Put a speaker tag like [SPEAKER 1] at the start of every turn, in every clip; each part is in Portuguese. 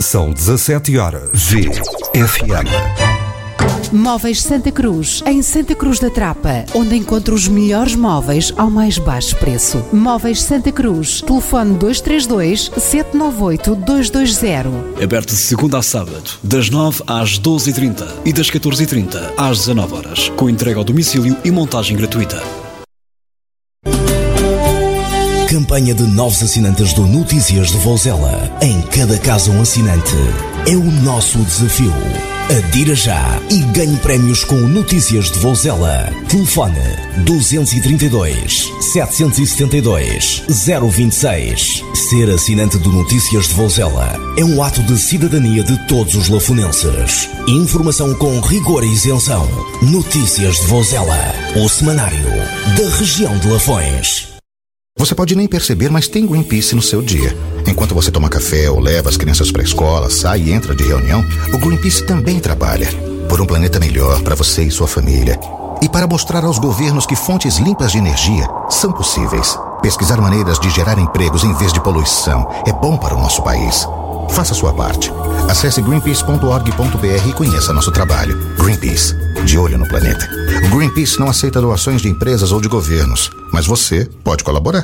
[SPEAKER 1] São 17 horas. VFM.
[SPEAKER 2] Móveis Santa Cruz, em Santa Cruz da Trapa, onde encontra os melhores móveis ao mais baixo preço. Móveis Santa Cruz, telefone 232-798-220.
[SPEAKER 3] Aberto de segunda a sábado, das 9 às 12h30 e das 14h30 às 19h, com entrega ao domicílio e montagem gratuita.
[SPEAKER 4] Campanha de novos assinantes do Notícias de Vouzela. Em cada casa um assinante. É o nosso desafio. Adira já e ganhe prémios com Notícias de Vouzela. Telefone 232-772-026. Ser assinante do Notícias de Vouzela é um ato de cidadania de todos os lafonenses. Informação com rigor e isenção. Notícias de Vouzela, o semanário da região de Lafões.
[SPEAKER 5] Você pode nem perceber, mas tem Greenpeace no seu dia. Enquanto você toma café ou leva as crianças para a escola, sai e entra de reunião, o Greenpeace também trabalha por um planeta melhor para você e sua família. E para mostrar aos governos que fontes limpas de energia são possíveis. Pesquisar maneiras de gerar empregos em vez de poluição é bom para o nosso país. Faça a sua parte. Acesse greenpeace.org.br e conheça nosso trabalho. Greenpeace, de olho no planeta. O Greenpeace não aceita doações de empresas ou de governos, mas você pode colaborar.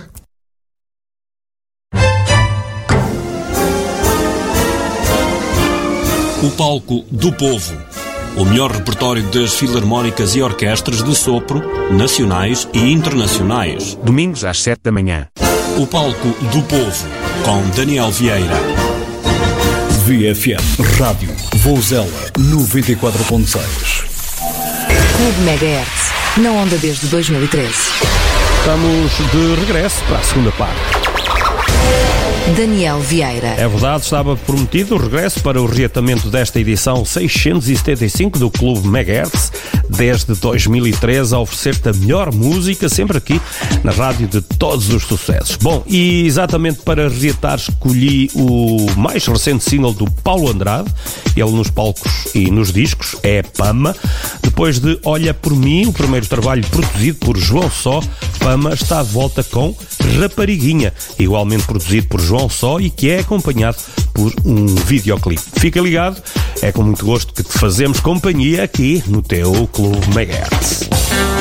[SPEAKER 6] O palco do povo. O melhor repertório das filarmónicas e orquestras de sopro, nacionais e internacionais.
[SPEAKER 7] Domingos às 7 da manhã.
[SPEAKER 6] O palco do povo, com Daniel Vieira.
[SPEAKER 3] VFM Rádio Vouzela 94.6.
[SPEAKER 8] Clube Megahertz, na onda desde 2013.
[SPEAKER 7] Estamos de regresso para a segunda parte.
[SPEAKER 8] Daniel Vieira.
[SPEAKER 7] É verdade, estava prometido o regresso para o reatamento desta edição 675 do Clube Megahertz, desde 2013, a oferecer-te a melhor música, sempre aqui na rádio de todos os sucessos. Bom, e exatamente para reatar escolhi o mais recente single do Paulo Andrade, ele nos palcos e nos discos, é Pama. Depois de Olha por Mim, o primeiro trabalho produzido por João Só, Pama está de volta com Rapariguinha, igualmente produzido por João Só e que é acompanhado por um videoclipe. Fica ligado, é com muito gosto que te fazemos companhia aqui no teu Clube Megahertz.